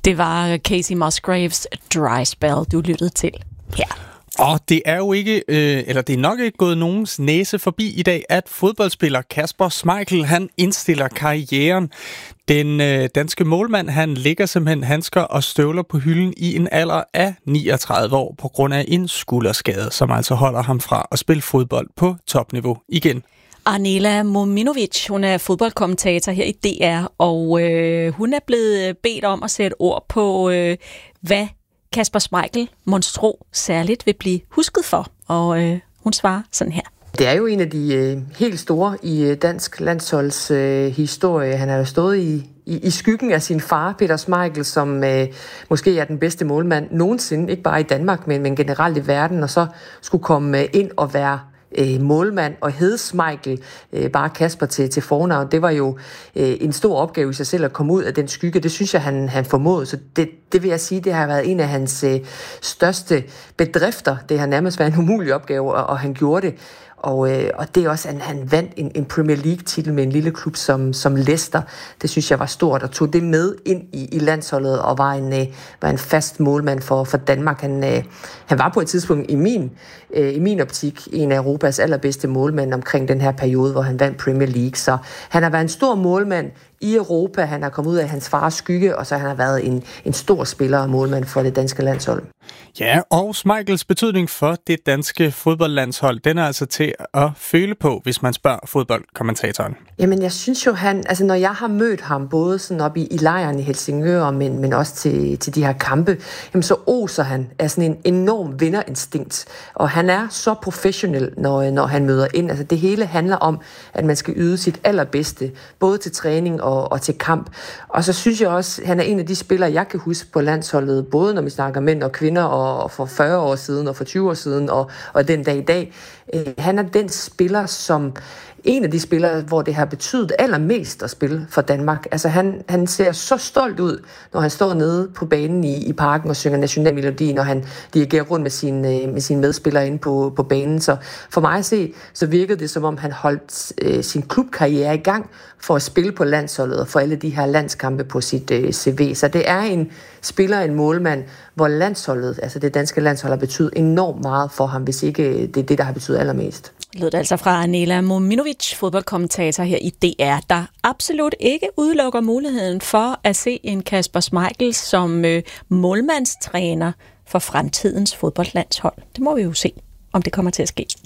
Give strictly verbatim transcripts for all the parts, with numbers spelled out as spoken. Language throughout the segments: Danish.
Det var Casey Musgraves Dry Spell, du lyttede til her. Og det er jo ikke, øh, eller det er nok ikke gået nogens næse forbi i dag, at fodboldspiller Kasper Schmeichel, han indstiller karrieren. Den øh, danske målmand, han lægger simpelthen handsker og støvler på hylden i en alder af niogtredive år på grund af en skulderskade, som altså holder ham fra at spille fodbold på topniveau igen. Arnela Mominovic, hun er fodboldkommentator her i D R, og øh, hun er blevet bedt om at sætte ord på, øh, hvad Kasper Schmeichel monstro særligt vil blive husket for, og øh, hun svarer sådan her. Det er jo en af de øh, helt store i øh, dansk landsholds øh, historie. Han har jo stået i, i, i skyggen af sin far, Peter Schmeichel, som øh, måske er den bedste målmand nogensinde, ikke bare i Danmark, men, men generelt i verden, og så skulle komme øh, ind og være øh, målmand og hed Schmeichel, øh, bare Kasper til, til fornavn. Det var jo øh, en stor opgave i sig selv at komme ud af den skygge. Det synes jeg, han, han formåede. Så det, det vil jeg sige, det har været en af hans øh, største bedrifter. Det har nærmest været en umulig opgave, og, og han gjorde det. Og, øh, og det er også, at han vandt en, en Premier League-titel med en lille klub som, som Leicester. Det synes jeg var stort, og tog det med ind i, i landsholdet og var en, øh, var en fast målmand for, for Danmark. Han, øh, han var på et tidspunkt i min, øh, i min optik en af Europas allerbedste målmænd omkring den her periode, hvor han vandt Premier League. Så han har været en stor målmand i Europa. Han har kommet ud af hans fars skygge, og så han har været en, en stor spiller og målmand for det danske landshold. Ja, og Schmeichels betydning for det danske fodboldlandshold, den er altså til at føle på, hvis man spørger fodboldkommentatoren. Jamen, jeg synes jo, han, altså når jeg har mødt ham, både sådan op i, i lejren i Helsingør, men, men også til, til de her kampe, jamen så oser han af sådan en enorm vinderinstinkt. Og han er så professionel, når, når han møder ind. Altså det hele handler om, at man skal yde sit allerbedste, både til træning og, og til kamp. Og så synes jeg også, han er en af de spillere, jeg kan huske på landsholdet, både når vi snakker mænd og kvinder, og for fyrre år siden, og for tyve år siden, og, og den dag i dag. Øh, han er den spiller, som en af de spillere, hvor det har betydet allermest at spille for Danmark. Altså han, han ser så stolt ud, når han står nede på banen i, i parken og synger nationalmelodi, når han dirigerer rundt med sine med sin medspillere inde på, på banen. Så for mig at se, så virkede det som om han holdt øh, sin klubkarriere i gang for at spille på landsholdet og for alle de her landskampe på sit øh, C V. Så det er en spiller, en målmand, hvor landsholdet, altså det danske landshold, har betydet enormt meget for ham, hvis ikke det er det, der har betydet allermest. Lød det altså fra Arnela Mominovic, fodboldkommentator her i D R, der absolut ikke udelukker muligheden for at se en Kasper Schmeichel som øh, målmandstræner for fremtidens fodboldlandshold. Det må vi jo se, om det kommer til at ske.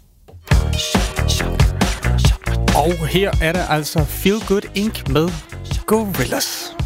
Og her er der altså Feel Good Incorporated med Gorillaz.